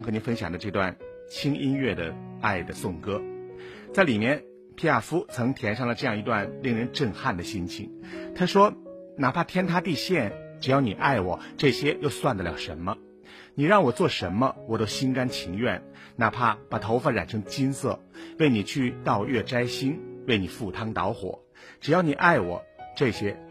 和您分享的这段轻音乐的爱的颂歌。在里面，皮亚夫曾填上了这样一段令人震撼的心情。他说，哪怕天塌地陷，只要你爱我，这些又算得了什么？你让我做什么，我都心甘情愿，哪怕把头发染成金色，为你去盗月摘星，为你赴汤蹈火。只要你爱我，这些